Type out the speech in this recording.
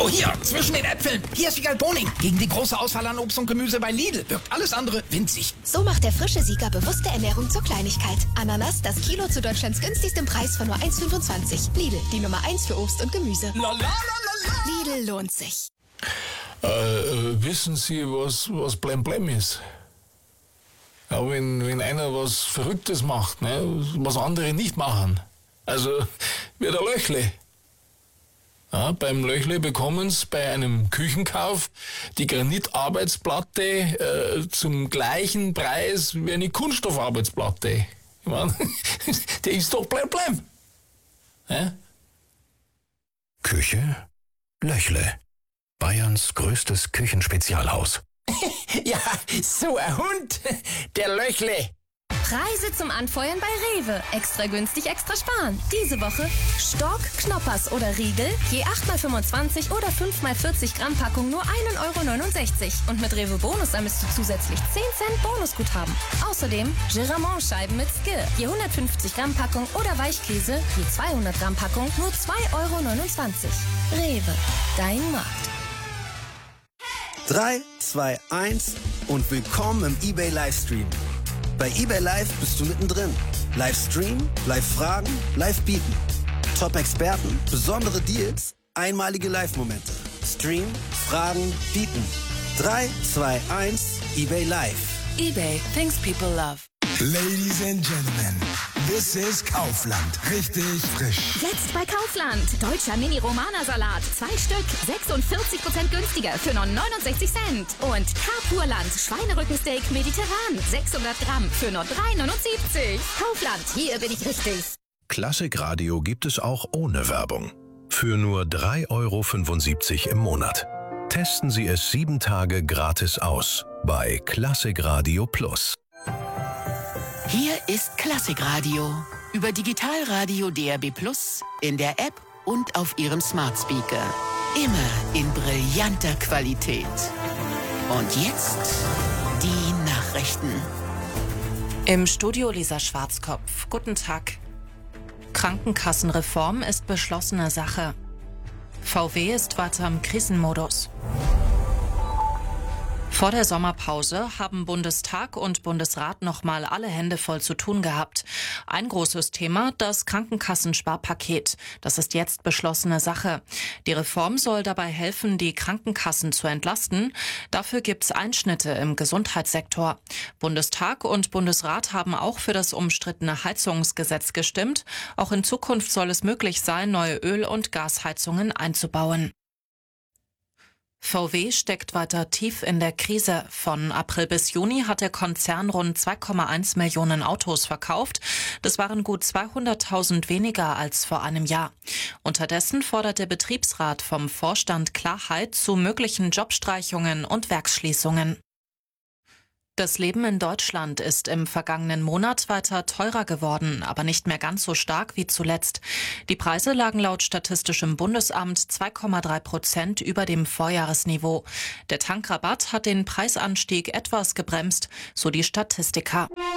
Oh, hier, zwischen den Äpfeln. Hier ist Siegal Boning. Gegen die große Auswahl an Obst und Gemüse bei Lidl wirkt alles andere winzig. So macht der frische Sieger bewusste Ernährung zur Kleinigkeit. Ananas, das Kilo zu Deutschlands günstigstem Preis von nur 1,25. Lidl, die Nummer 1 für Obst und Gemüse. Lidl lohnt sich. Wissen Sie, was Blemblem ist? Ja, wenn einer was Verrücktes macht, ne, was andere nicht machen. Also wie der Löchle. Ja, beim Löchle bekommen Sie bei einem Küchenkauf die Granitarbeitsplatte zum gleichen Preis wie eine Kunststoffarbeitsplatte. Ich meine, der ist doch Blemblem. Ja? Küche Löchle. Bayerns größtes Küchenspezialhaus. Ja, so ein Hund, der Löchle. Preise zum Anfeuern bei Rewe. Extra günstig, extra sparen. Diese Woche Stork, Knoppers oder Riegel, je 8x25 oder 5x40 Gramm Packung nur 1,69 €. Und mit Rewe Bonus sammelst du zusätzlich 10 Cent Bonusguthaben. Außerdem Giramont-Scheiben mit Skill, je 150 Gramm Packung oder Weichkäse, je 200 Gramm Packung nur 2,29 €. Rewe, dein Markt. 3, 2, 1 und willkommen im eBay Livestream. Bei eBay Live bist du mittendrin. Livestream, Live-Fragen, Live-Bieten. Top-Experten, besondere Deals, einmalige Live-Momente. Stream, Fragen, Bieten. 3, 2, 1, eBay Live. eBay, things people love. Ladies and Gentlemen, this is Kaufland. Richtig frisch. Jetzt bei Kaufland. Deutscher Mini-Romana-Salat. 2 Stück. 46% günstiger für nur 69 Cent. Und Carpurland. Schweinerückensteak mediterran. 600 Gramm für nur 3,79 €. Kaufland. Hier bin ich richtig. Klassikradio gibt es auch ohne Werbung. Für nur 3,75 € im Monat. Testen Sie es 7 Tage gratis aus bei Klassikradio Plus. Hier ist Klassikradio. Über Digitalradio DAB+, in der App und auf Ihrem Smart Speaker. Immer in brillanter Qualität. Und jetzt die Nachrichten. Im Studio Lisa Schwarzkopf. Guten Tag. Krankenkassenreform ist beschlossene Sache. VW ist weiter im Krisenmodus. Vor der Sommerpause haben Bundestag und Bundesrat nochmal alle Hände voll zu tun gehabt. Ein großes Thema, das Krankenkassensparpaket. Das ist jetzt beschlossene Sache. Die Reform soll dabei helfen, die Krankenkassen zu entlasten. Dafür gibt's Einschnitte im Gesundheitssektor. Bundestag und Bundesrat haben auch für das umstrittene Heizungsgesetz gestimmt. Auch in Zukunft soll es möglich sein, neue Öl- und Gasheizungen einzubauen. VW steckt weiter tief in der Krise. Von April bis Juni hat der Konzern rund 2,1 Millionen Autos verkauft. Das waren gut 200.000 weniger als vor einem Jahr. Unterdessen fordert der Betriebsrat vom Vorstand Klarheit zu möglichen Jobstreichungen und Werksschließungen. Das Leben in Deutschland ist im vergangenen Monat weiter teurer geworden, aber nicht mehr ganz so stark wie zuletzt. Die Preise lagen laut Statistischem Bundesamt 2,3% über dem Vorjahresniveau. Der Tankrabatt hat den Preisanstieg etwas gebremst, so die Statistiker.